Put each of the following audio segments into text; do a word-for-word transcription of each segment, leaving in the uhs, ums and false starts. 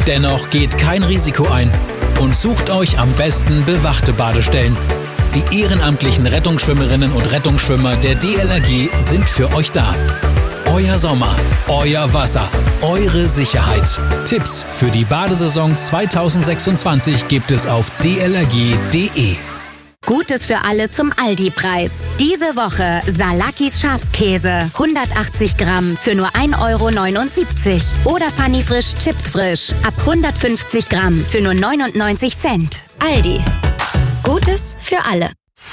Dennoch geht kein Risiko ein und sucht euch am besten bewachte Badestellen. Die ehrenamtlichen Rettungsschwimmerinnen und Rettungsschwimmer der D L R G sind für euch da. Euer Sommer, euer Wasser, eure Sicherheit. Tipps für die Badesaison zwanzig sechsundzwanzig gibt es auf d l r g punkt d e. Gutes für alle zum Aldi-Preis. Diese Woche Salakis Schafskäse. hundertachtzig Gramm für nur ein Euro neunundsiebzig. Oder Funny Frisch Chips Frisch. Ab hundertfünfzig Gramm für nur neunundneunzig Cent. Aldi. Gutes für alle.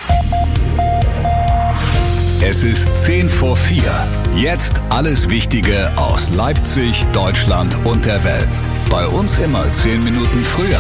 Es ist zehn vor vier. Jetzt alles Wichtige aus Leipzig, Deutschland und der Welt. Bei uns immer zehn Minuten früher.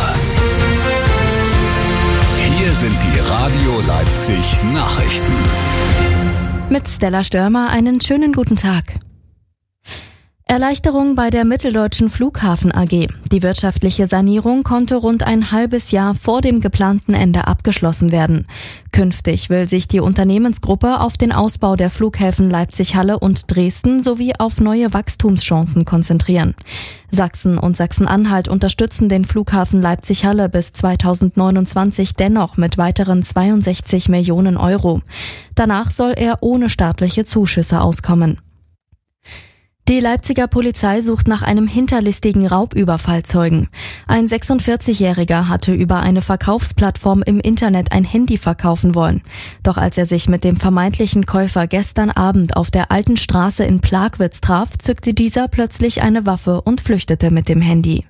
Hier sind die Radio Leipzig Nachrichten. Mit Stella Störmer einen schönen guten Tag. Erleichterung bei der Mitteldeutschen Flughafen A G. Die wirtschaftliche Sanierung konnte rund ein halbes Jahr vor dem geplanten Ende abgeschlossen werden. Künftig will sich die Unternehmensgruppe auf den Ausbau der Flughäfen Leipzig-Halle und Dresden sowie auf neue Wachstumschancen konzentrieren. Sachsen und Sachsen-Anhalt unterstützen den Flughafen Leipzig-Halle bis zweitausendneunundzwanzig dennoch mit weiteren zweiundsechzig Millionen Euro. Danach soll er ohne staatliche Zuschüsse auskommen. Die Leipziger Polizei sucht nach einem hinterlistigen Raubüberfallzeugen. Ein sechsundvierzigjähriger hatte über eine Verkaufsplattform im Internet ein Handy verkaufen wollen. Doch als er sich mit dem vermeintlichen Käufer gestern Abend auf der Alten Straße in Plagwitz traf, zückte dieser plötzlich eine Waffe und flüchtete mit dem Handy.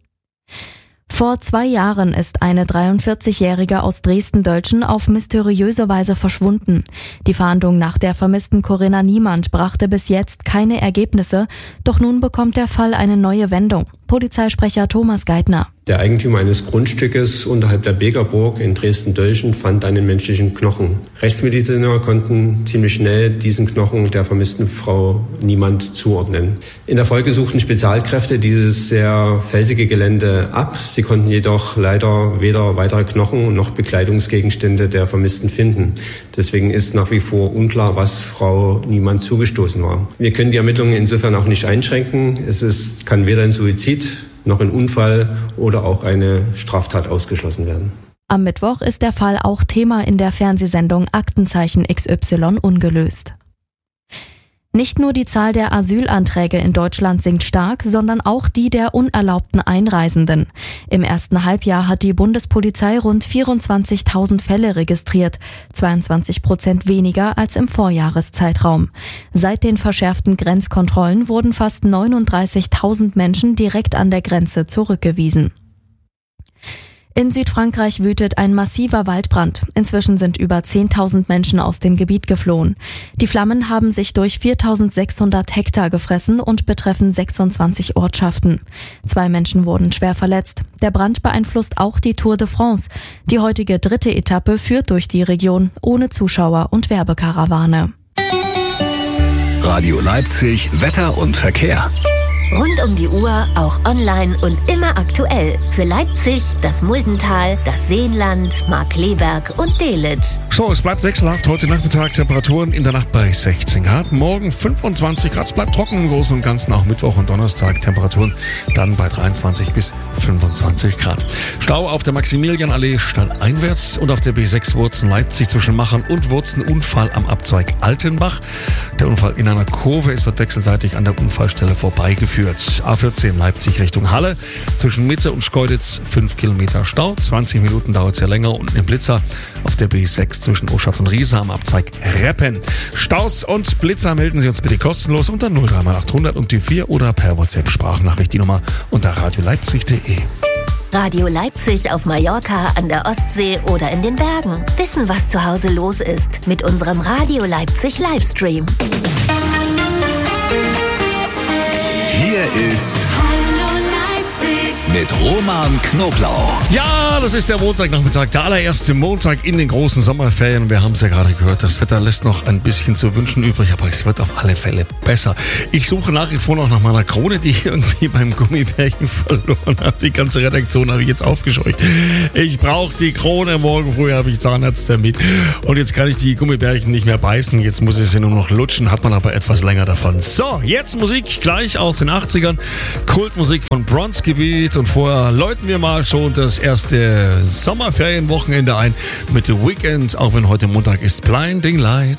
Vor zwei Jahren ist eine dreiundvierzigjährige aus Dresden-Dölzschen auf mysteriöse Weise verschwunden. Die Fahndung nach der vermissten Corinna Niemand brachte bis jetzt keine Ergebnisse, doch nun bekommt der Fall eine neue Wendung. Polizeisprecher Thomas Geithner. Der Eigentümer eines Grundstückes unterhalb der Begerburg in Dresden-Dölzschen fand einen menschlichen Knochen. Rechtsmediziner konnten ziemlich schnell diesen Knochen der vermissten Frau Niemand zuordnen. In der Folge suchten Spezialkräfte dieses sehr felsige Gelände ab. Sie konnten jedoch leider weder weitere Knochen noch Bekleidungsgegenstände der Vermissten finden. Deswegen ist nach wie vor unklar, was Frau Niemand zugestoßen war. Wir können die Ermittlungen insofern auch nicht einschränken. Es ist, kann weder ein Suizid noch ein Unfall oder auch eine Straftat ausgeschlossen werden. Am Mittwoch ist der Fall auch Thema in der Fernsehsendung Aktenzeichen X Y ungelöst. Nicht nur die Zahl der Asylanträge in Deutschland sinkt stark, sondern auch die der unerlaubten Einreisenden. Im ersten Halbjahr hat die Bundespolizei rund vierundzwanzigtausend Fälle registriert, zweiundzwanzig Prozent weniger als im Vorjahreszeitraum. Seit den verschärften Grenzkontrollen wurden fast neununddreißigtausend Menschen direkt an der Grenze zurückgewiesen. In Südfrankreich wütet ein massiver Waldbrand. Inzwischen sind über zehntausend Menschen aus dem Gebiet geflohen. Die Flammen haben sich durch viertausendsechshundert Hektar gefressen und betreffen sechsundzwanzig Ortschaften. Zwei Menschen wurden schwer verletzt. Der Brand beeinflusst auch die Tour de France. Die heutige dritte Etappe führt durch die Region ohne Zuschauer und Werbekarawane. Radio Leipzig, Wetter und Verkehr. Rund um die Uhr, auch online und immer aktuell. Für Leipzig, das Muldental, das Seenland, Markkleeberg und Delitzsch. So, es bleibt wechselhaft. Heute Nachmittag Temperaturen in der Nacht bei sechzehn Grad. Morgen fünfundzwanzig Grad. Es bleibt trocken im Großen und Ganzen. Auch Mittwoch und Donnerstag Temperaturen dann bei dreiundzwanzig bis fünfundzwanzig Grad. Stau auf der Maximilianallee stadteinwärts und auf der B sechs Wurzen Leipzig zwischen Machern und Wurzen. Unfall am Abzweig Altenbach. Der Unfall in einer Kurve. Es wird wechselseitig an der Unfallstelle vorbeigeführt. A vierzehn Leipzig Richtung Halle. Zwischen Mitte und Schkeuditz fünf Kilometer Stau. zwanzig Minuten dauert es ja länger. Und ein Blitzer auf der B sechs zwischen Oschatz und Riesa am Abzweig Reppen. Staus und Blitzer melden Sie uns bitte kostenlos unter null drei achthundert und die vier oder per WhatsApp-Sprachnachricht die Nummer unter radioleipzig punkt de. Radio Leipzig auf Mallorca, an der Ostsee oder in den Bergen. Wissen, was zu Hause los ist mit unserem Radio Leipzig Livestream. Hier ist Hallo Leipzig mit Roman Knoblauch. Ja, das ist der Montagnachmittag, der allererste Montag in den großen Sommerferien. Wir haben es ja gerade gehört, das Wetter lässt noch ein bisschen zu wünschen übrig, aber es wird auf alle Fälle besser. Ich suche nach wie vor noch nach meiner Krone, die ich irgendwie beim Gummibärchen verloren habe. Die ganze Redaktion habe ich jetzt aufgescheucht. Ich brauche die Krone, morgen früh habe ich Zahnarzttermin. Und jetzt kann ich die Gummibärchen nicht mehr beißen, jetzt muss ich sie nur noch lutschen, hat man aber etwas länger davon. So, jetzt Musik gleich aus den achtzigern. Kultmusik von Bronzegebiet und Und vorher läuten wir mal schon das erste Sommerferienwochenende ein mit The Weeknd, auch wenn heute Montag ist. Blinding Lights.